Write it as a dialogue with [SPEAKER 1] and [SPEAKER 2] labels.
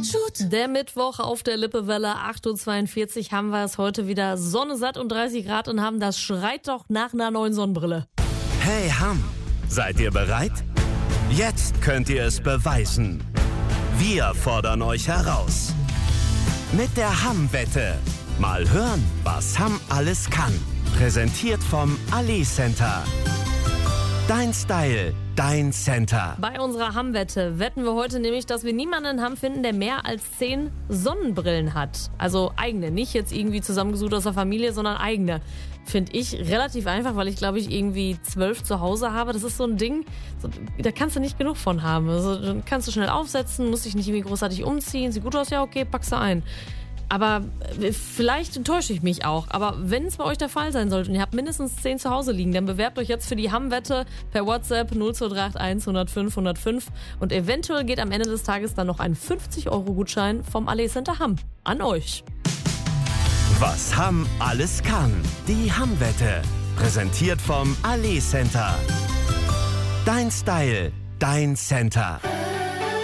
[SPEAKER 1] Der Mittwoch auf der Lippewelle, 8.42 Uhr haben wir es heute wieder Sonne satt und 30 Grad und haben das schreit doch nach einer neuen Sonnenbrille.
[SPEAKER 2] Hey Hamm, seid ihr bereit? Jetzt könnt ihr es beweisen. Wir fordern euch heraus. Mit der Hamm-Wette. Mal hören, was Hamm alles kann. Präsentiert vom Ali Center. Dein Style, dein Center.
[SPEAKER 1] Bei unserer Hamm-Wette wetten wir heute nämlich, dass wir niemanden in Hamm finden, der mehr als 10 Sonnenbrillen hat. Also eigene, nicht jetzt irgendwie zusammengesucht aus der Familie, sondern eigene. Finde ich relativ einfach, weil ich glaube ich irgendwie 12 zu Hause habe. Das ist so ein Ding, da kannst du nicht genug von haben. Also, dann kannst du schnell aufsetzen, musst dich nicht irgendwie großartig umziehen. Sieht gut aus, ja okay, packst du ein. Aber vielleicht täusche ich mich auch. Aber wenn es bei euch der Fall sein sollte und ihr habt mindestens 10 zu Hause liegen, dann bewerbt euch jetzt für die Hamm-Wette per WhatsApp 02381 105 105 und eventuell geht am Ende des Tages dann noch ein 50-Euro-Gutschein vom Ali Center Hamm an euch.
[SPEAKER 2] Was Hamm alles kann. Die Hamm-Wette. Präsentiert vom Ali Center. Dein Style, dein Center.